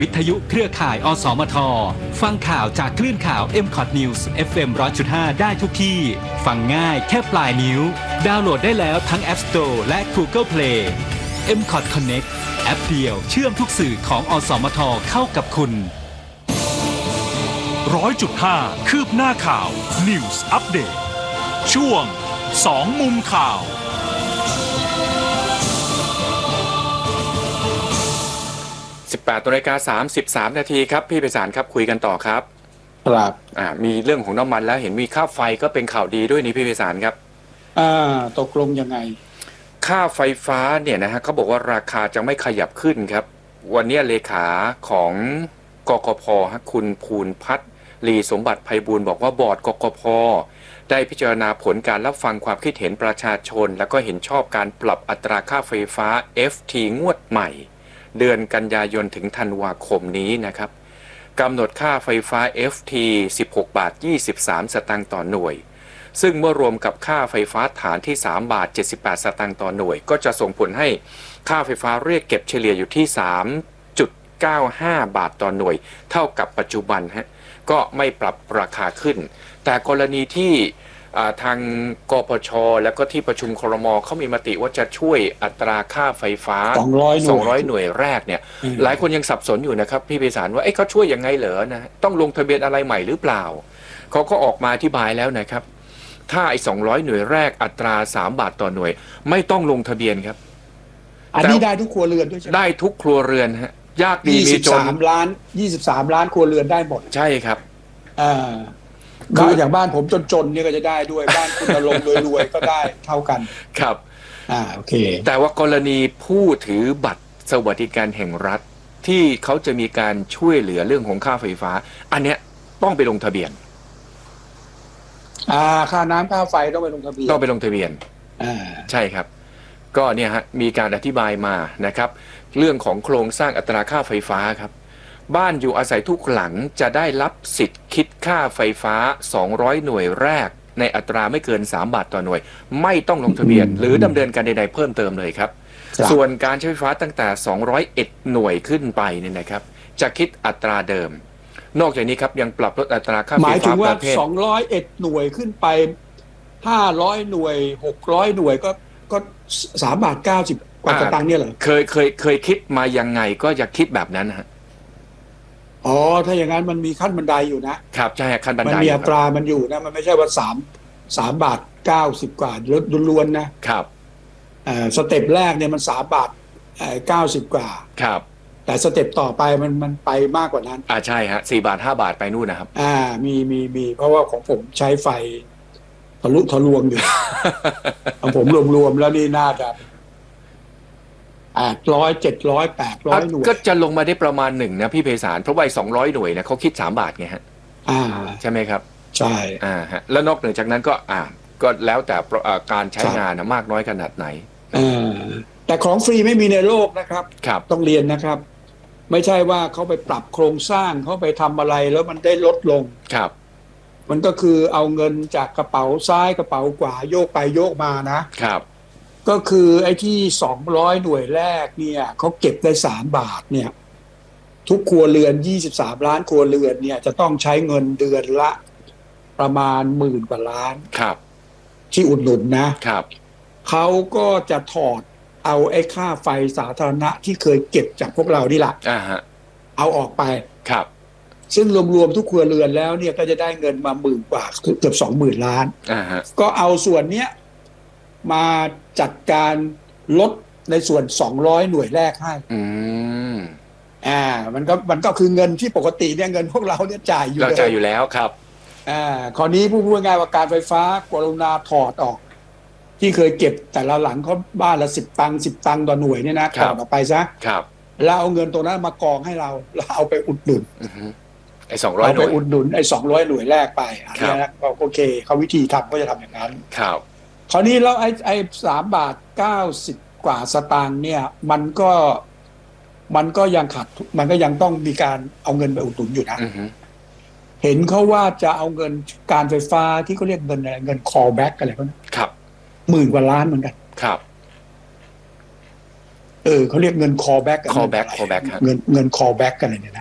วิทยุเครือข่ายอสมทฟังข่าวจากคลื่นข่าว MCOT News FM 100.5 ได้ทุกที่ฟังง่ายแค่ปลายนิ้วดาวน์โหลดได้แล้วทั้ง App Store และ Google Play MCOT Connect แอปเดียวเชื่อมทุกสื่อของอสมทเข้ากับคุณ 100.5 คืบหน้าข่าว News Update ช่วง2มุมข่าว 18:33 นาทีครับพี่ไพศาลครับคุยกันต่อครับครับมีเรื่องของน้ำมันแล้วเห็นมีค่าไฟก็เป็นข่าวดีด้วยนี่พี่ไพศาลครับตกลงยังไงค่าไฟฟ้าเนี่ยนะฮะเขาบอกว่าราคาจะไม่ขยับขึ้นครับวันนี้เลขาของกกพ.คุณภูลพัฒน์ลีสมบัติไพบูลย์บอกว่าบอร์ดกกพ.ได้พิจารณาผลการรับฟังความคิดเห็นประชาชนแล้วก็เห็นชอบการปรับอัตราค่าไฟฟ้า FT งวดใหม่เดือนกันยายนถึงธันวาคมนี้นะครับกำหนดค่าไฟฟ้า FT 16 บาท 23 สตางค์ต่อหน่วยซึ่งเมื่อรวมกับค่าไฟฟ้าฐานที่3 บาท 78 สตางค์ต่อหน่วยก็จะส่งผลให้ค่าไฟฟ้าเรียกเก็บเฉลี่ยอยู่ที่ 3.95 บาทต่อหน่วยเท่ากับปัจจุบันฮะก็ไม่ปรับราคาขึ้นแต่กรณีที่ทางกปช.แล้วก็ที่ประชุมครม.เขามีมติว่าจะช่วยอัตราค่าไฟฟ้า200 หน่วยแรกเนี่ยหลายคนยังสับสนอยู่นะครับพี่ไพศาลว่าเขาช่วยยังไงเหรอนะต้องลงทะเบียนอะไรใหม่หรือเปล่าเขาก็ออกมาอธิบายแล้วนะครับถ้า200 หน่วยแรกอัตรา3 บาทต่อหน่วยไม่ต้องลงทะเบียนครับอันนี้ได้ทุกครัวเรือนด้วยใช่ไหมได้ทุกครัวเรือนฮะยากดีมีจน 23 ล้านครัวเรือนได้หมดใช่ครับก็อย่างบ้านผมจนๆเนี่ยก็จะได้ด้วยบ้านคุณอารมณ์รวยๆก็ได้เท่ากันครับโอเคแต่ว่ากรณีผู้ถือบัตรสวัสดิการแห่งรัฐที่เขาจะมีการช่วยเหลือเรื่องของค่าไฟฟ้าอันเนี้ยต้องไปลงทะเบียนค่าน้ำค่าไฟต้องไปลงทะเบียนใช่ครับก็เนี่ยฮะมีการอธิบายมานะครับเรื่องของโครงสร้างอัตราค่าไฟฟ้าครับบ้านอยู่อาศัยทุกหลังจะได้รับสิทธิ์คิดค่าไฟฟ้า200 หน่วยแรกในอัตราไม่เกิน3 บาทต่อหน่วยไม่ต้องลงทะเบียนหรือดำเนินการใดๆเพิ่มเติมเลยครับส่วนการใช้ไฟฟ้าตั้งแต่201 หน่วยขึ้นไปเนี่ยนะครับจะคิดอัตราเดิมนอกจากนี้ครับยังปรับลดอัตราค่าไฟฟ้าประเภทหมายถึงว่า 201 หน่วยขึ้นไป500 หน่วย600 หน่วยก็3 บาท 90 กว่าสตางค์เนี่ยเหรอเคยคิดมายังไงก็จะคิดแบบนั้นฮะถ้าอย่างนั้นมันมีขั้นบันไดอยู่นะครับใช่ขั้นบันไดมันมีอัตรามันอยู่นะมันไม่ใช่ว่า3 บาท 90 กว่าล้วนๆนะครับสเต็ปแรกเนี่ยมัน3 บาท 90 กว่าครับแต่สเต็ปต่อไปมันไปมากกว่านั้นใช่ฮะ4 บาท 5 บาทไปนู่นนะครับมีเพราะว่าของผมใช้ไฟทะลุทะลวงอยู่ ของผมรวมๆแล้วนี่น่าจะ800 700 800 หน่วยก็จะลงมาได้ประมาณ1นะพี่ไพศาลเพราะว่า200 หน่วยนะเขาคิด3 บาทไงฮะใช่ไหมครับใช่ฮะแล้วนอกเหนือจากนั้นก็แล้วแต่การใช้งานมากน้อยขนาดไหนแต่ของฟรีไม่มีในโลกนะครับต้องเรียนนะครับไม่ใช่ว่าเขาไปปรับโครงสร้างเขาไปทำอะไรแล้วมันได้ลดลงครับมันก็คือเอาเงินจากกระเป๋าซ้ายกระเป๋าขวาโยกไปโยกมานะครับก็คือไอ้ที่200 หน่วยแรกเนี่ยเขาเก็บได้3 บาทเนี่ยทุกครัวเรือน23 ล้านครัวเรือนเนี่ยจะต้องใช้เงินเดือนละประมาณ10,000 กว่าล้านครับที่อุดหนุนนะครับเขาก็จะถอดเอาไอ้ค่าไฟสาธารณะที่เคยเก็บจากพวกเรานี่แหละเอาออกไปครับซึ่งรวมๆทุกครัวเรือนแล้วเนี่ยก็จะได้เงินมา10,000 กว่าเกือบ 20,000 ล้านก็เอาส่วนเนี้ยมาจัดการลดในส่วน200 หน่วยแรกให้มันก็คือเงินที่ปกติเนี่ยเงินพวกเราเนี่ยจ่ายอยู่แล้วครับคราวนี้พูดง่ายๆว่าการไฟฟ้ากรุณาถอดออกที่เคยเก็บแต่ละหลังเขาบ้านละ10 ตังค์10 ตังค์ต่อหน่วยเนี่ยนะถอดออกไปซะแล้วเอาเงินตรงนั้นมากองให้เราแล้วเอาไปอุดหนุนไอ้200 หน่วยเอาไปอุดหนุนไอ้200 หน่วยแรกไปอันนี้นะโอเคเขาวิธีทำก็จะทำอย่างนั้นครับคราวนี้แล้วไอ้3 บาท 90 กว่าสตางค์เนี่ยมันก็ยังขาดมันก็ยังต้องมีการเอาเงินไปอุดหนุนอยู่นะเห็นเขาว่าจะเอาเงินการไฟฟ้าที่เขาเรียกเงินอะไรเงิน call back อะไรพวกนั้นครับ 10,000 กว่าล้านเหมือนกันครับเขาเรียกเงิน callback callback ครับเงิน callback กันเลยเนี่ยนะ